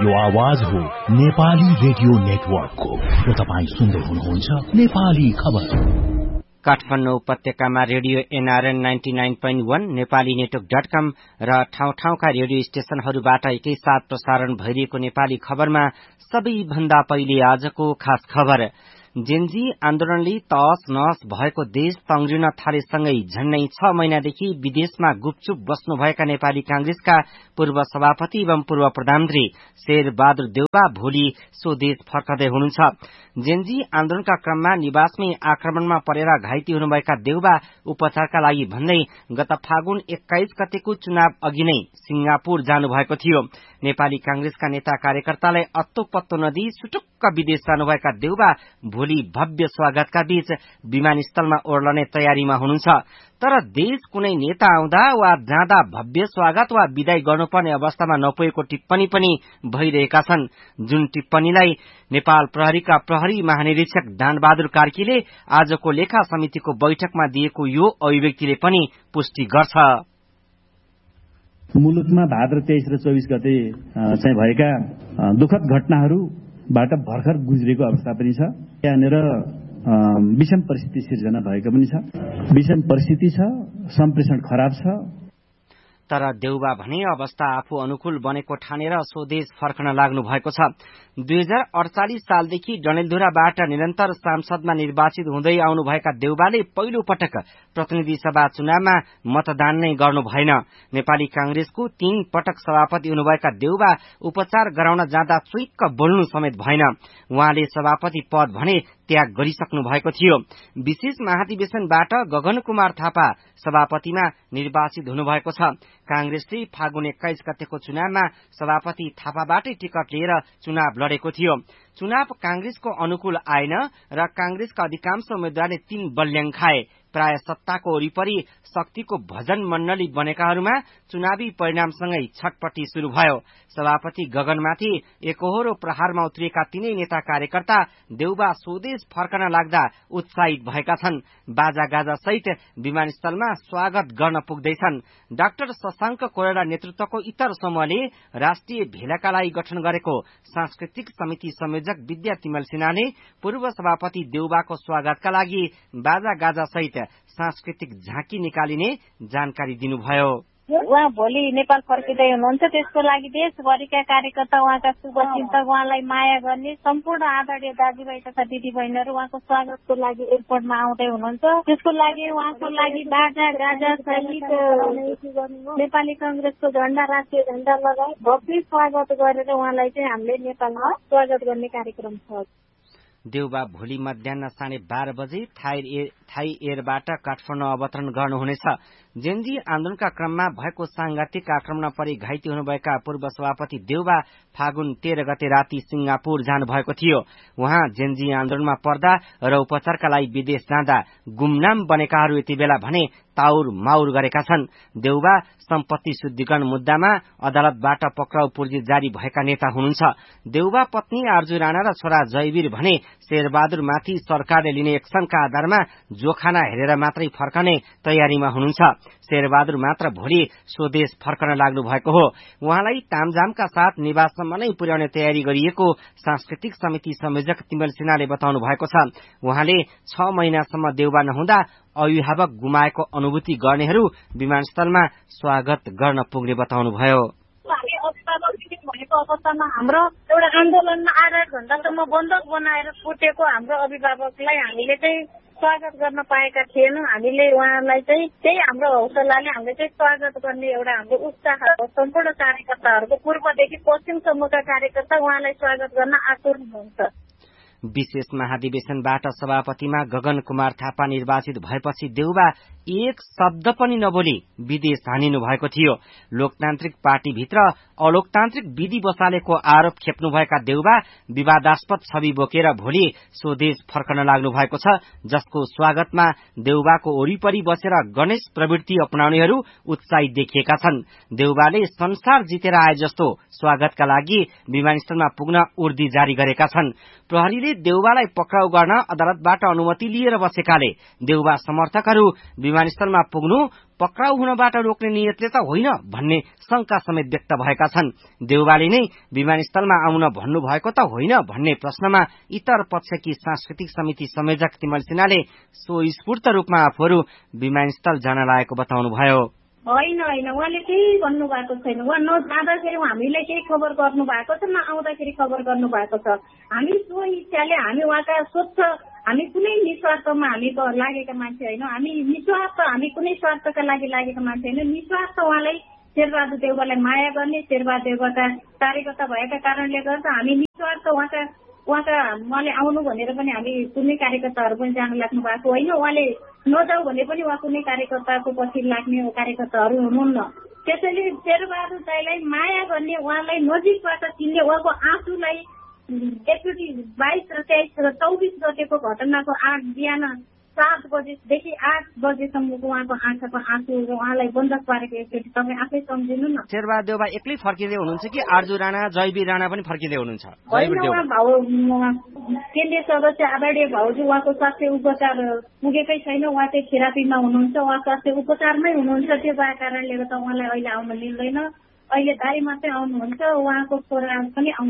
यो आवाज हो नेपाली रेडियो नेटवर्कको र तपाईं सुन्दै हुनुहुन्छ नेपाली खबर। काठमाडौँ उपत्यकामा रेडियो NRN 99.1 नेपाली नेटवर्क.com र ठाउँ-ठाउँका रेडियो स्टेशनहरूबाट एकैसाथ प्रसारण भइरहेको नेपाली खबरमा सबैभन्दा पहिले आजको खास खबर। जेनजी आन्दोलनले तहस नहस भएको देश तंग्रिन थालेसँगै झण्डै 6 महिनादेखि विदेशमा गुपचुप बस्नुभएका नेपाली कांग्रेसका पूर्व सभापति एवं पूर्व प्रधानमन्त्री शेरबहादुर देउवा भोलि स्वदेश फर्कदै हुनुहुन्छ। जेनजी आन्दोलनका क्रममा निवासमै आक्रमणमा परेर घाइते हुनुभएका देउवा उपचारका लागि भन्दै गत फागुन 21 गतेको चुनाव अघि नै सिंगापुर जानुभएको थियो। नेपाली कांग्रेसका नेता कार्यकर्तालाई अत्तो पत्तो नदिई सुटुक्क विदेश जानुभएका देउवा भोलि भव्य स्वागतका बीच विमानस्थलमा ओर्लने तयारीमा हुनुहुन्छ। तर देश कुनै नेता आउँदा वा जाँदा भव्य स्वागत वा विदाई गर्नुपर्ने अवस्थामा नपुगेको टिप्पणी पनि भइरहेका छन्। जुन टिप्पणीलाई नेपाल प्रहरीका प्रहरी महानिरीक्षक दानबहादुर कार्कीले आजको लेखा समितिको बैठकमा दिएको यो अभिव्यक्तिले पनि पुष्टि गर्छ। मुलुकमा भाद्र 23 र 24 गते चाहिँ भएका दुखद घटनाहरूबाट भर्खर गुज्रेको अवस्था पनि छ। यहाँनिर विषम परिस्थिति सिर्जना भएको पनि छ। विषम परिस्थिति छ, सम्प्रेषण खराब छ। तर देउवा भने अवस्था आफू अनुकूल बनेको ठानेर स्वदेश फर्कन लाग्नु भएको छ। 2048 सालदेखि डडेलधुराबाट निरन्तर सांसदमा निर्वाचित हुँदै आउनुभएका देउवाले पहिलो पटक प्रतिनिधि सभा चुनावमा मतदान नै गर्नु भएन। नेपाली कांग्रेसको 3 पटक सभापति हुनुभएका देउवा उपचार गराउन जाँदा चुइक्क बोल्नु समेत भएन। उहाँले सभापति पद भने त्याग गरिसक्नु भएको थियो। विशेष महाधिवेशनबाट गगन कुमार थापा सभापतिमा निर्वाचित हुनुभएको छ। कांग्रेसले फागुन 21 गतेको चुनावमा सभापति थापाबाटै टिकट लिएर चुनाव लडेको थियो। चुनाव कांग्रेसको अनुकूल आएन र कांग्रेसका अधिकांश उम्मेद्वारले 3 बल्याङ खाए। प्राय सत्ताको वरिपरि शक्तिको भजन मण्डली बनेकाहरूमा चुनावी परिणामसँगै छटपटी शुरू भयो। सभापति गगनमाथि एकहोरो प्रहारमा उत्रिएका तीनै नेता कार्यकर्ता देउवा स्वदेश फर्कन लाग्दा उत्साहित भएका छन्। बाजागाजा सहित विमानस्थलमा स्वागत गर्न पुग्दैछन्। डाक्टर शशाङ्क कोइराला नेतृत्वको इतर समूहले राष्ट्रिय भेलाका लागि गठन गरेको सांस्कृतिक समिति संयोजक विद्या तिमल सिन्हाले पूर्व सभापति देउवाको स्वागतका लागि बाजागाजा सहित सांस्कृतिक झाँकी निकालिने जानकारी दिनुभयो। उहाँ भोलि नेपाल फर्किँदै हुनुहुन्छ। त्यसको लागि देशभरिका कार्यकर्ता, उहाँका शुभचिन्तक, उहाँलाई माया गर्ने सम्पूर्ण आदरणीय दाजुभाइ तथा दिदीबहिनीहरू उहाँको स्वागतको लागि एयरपोर्टमा आउँदै हुनुहुन्छ। त्यसको लागि उहाँको लागि बाजा गाजा सहित नेपाली कांग्रेसको झण्डा, राष्ट्रिय झण्डा लगाई भव्य स्वागत गरेर उहाँलाई चाहिँ हामीले नेपालमा स्वागत गर्ने कार्यक्रम छ। देउवा भोलि मध्याह 12:30 बजे थाई एयरबाट काठमाडौँ अवतरण गर्नुहुनेछ। जेनजी आन्दोलनका क्रममा भएको सांघातिक आक्रमणमा परि घाइते हुनुभएका पूर्व सभापति देउवा फागुन 13 गते राति सिंगापुर जानुभएको थियो। उहाँ जेनजी आन्दोलनमा पर्दा र उपचारका लागि विदेश जाँदा गुमनाम बनेकाहरू यति बेला भने ताउर माउर गरेका छन्। देउवा सम्पत्ति शुद्धिकरण मुद्दामा अदालतबाट पक्राउ पूर्जी जारी भएका नेता हुनुहुन्छ। देउवा पत्नी आर्जु राणा र छोरा जयवीर भने शेरबहादुरमाथि सरकारले लिने एक्सनका आधारमा जोखाना हेरेर मात्रै फर्कने तयारीमा हुनुहुन्छ। शेरबहादुर मात्र भोलि स्वदेश फर्कन लाग्नु भएको हो। उहाँलाई तामझामका साथ निवाससम्म नै पुर्याउने तयारी गरिएको सांस्कृतिक समिति संयोजक तिमल सिन्हाले बताउनु भएको छ। उहाँले 6 महिनासम्म देउवा नहुँदा अभिभावक गुमाएको अनुभूति गर्नेहरू विमानस्थलमा स्वागत गर्न पुग्ने बताउनुभयो। भएको अवस्थामा हाम्रो एउटा आन्दोलनमा 8 घण्टासम्म बन्दक बनाएर फुटेको हाम्रो अभिभावकलाई हामीले चाहिँ स्वागत गर्न पाएका थिएनौँ। हामीले उहाँलाई चाहिँ त्यही हाम्रो हौसलाले हामीले चाहिँ स्वागत गर्ने एउटा हाम्रो उत्साह हो। सम्पूर्ण कार्यकर्ताहरूको पूर्वदेखि पश्चिमसम्मका कार्यकर्ता उहाँलाई स्वागत गर्न आतुर हुनुहुन्छ। विशेष महाधिवेशनबाट सभापतिमा गगन कुमार थापा निर्वाचित भएपछि देउवा एक शब्द पनि नबोली विदेश हानिनु भएको थियो। लोकतान्त्रिक पार्टीभित्र अलोकतान्त्रिक विधि बसालेको आरोप खेप्नुभएका देउवा विवादास्पद छवि बोकेर भोलि स्वदेश फर्कन लाग्नु भएको छ, जसको स्वागतमा देउवाको वरिपरि बसेर गणेश प्रवृत्ति अपनाउनेहरू उत्साहित देखिएका छन्। देउवाले संसार जितेर आए जस्तो स्वागतका लागि विमानस्थलमा पुग्न उर्दी जारी गरेका छन्। प्रहरीले पुलिसले देउबालाई पक्राउ गर्न अदालतबाट अनुमति लिएर बसेकाले देउबा समर्थकहरू विमानस्थलमा पुग्नु पक्राउ हुनबाट रोक्ने नियतले त होइन भन्ने शंका समेत व्यक्त भएका छन्। देउबाले नै विमानस्थलमा आउन भन्नु भएको त होइन भन्ने प्रश्नमा इतर पक्षकी सांस्कृतिक समिति संयोजक तिमल सिन्हाले स्वस्फूर्त रूपमा आफूहरू विमानस्थल जान लागेको बताउनुभयो। होइन उहाँले केही भन्नु भएको छैन। उहाँ नजाँदाखेरि हामीलाई केही खबर गर्नु भएको छ, न आउँदाखेरि खबर गर्नु भएको छ। हामी सो इच्छाले हामी उहाँका स्वच्छ, हामी कुनै निस्वार्थमा हामी लागेका मान्छे होइन। हामी निस्वार्थ, हामी कुनै स्वार्थका लागि लागेका मान्छे होइन। निस्वार्थ उहाँलाई शेरबहादुर देउवालाई माया गर्ने, शेरबहादुर देउवाका कार्यकर्ता भएका कारणले गर्दा हामी निस्वार्थ उहाँले आउनु भनेर पनि हामी कुनै कार्यकर्ताहरू पनि जान लाग्नु भएको होइन। उहाँले नजाऊ भने पनि उहाँ कुनै कार्यकर्ताको पछि लाग्ने कार्यकर्ताहरू हुनुहुन्न। त्यसैले शेरबहादुर दाइलाई माया गर्ने, उहाँलाई नजिकबाट चिन्ने, उहाँको आँसुलाई एकचोटि 22 र 23 र 24 गतेको घटनाको बिहान 7 बजेदेखि 8 बजेसम्मको उहाँको आँखाको आँसु उहाँलाई बन्धक पारेको एकचोटि तपाईँ आफै सम्झिनु न। शेरबहादुर देउवा एक्लै फर्किँदै हुनुहुन्छ कि आर्जु राणा, जयवीर राणा पनि फर्किँदै हुनुहुन्छ? केन्द्रीय सदस्य आदरणीय भाउजू उहाँको स्वास्थ्य उपचार पुगेकै छैन। उहाँ चाहिँ थेरापीमा हुनुहुन्छ, उहाँ स्वास्थ्य उपचारमै हुनुहुन्छ। त्यो भए कारणले गर्दा उहाँलाई अहिले आउन मिल्दैन। अहिले दाइ मात्रै आउनुहुन्छ, उहाँको छोरा पनि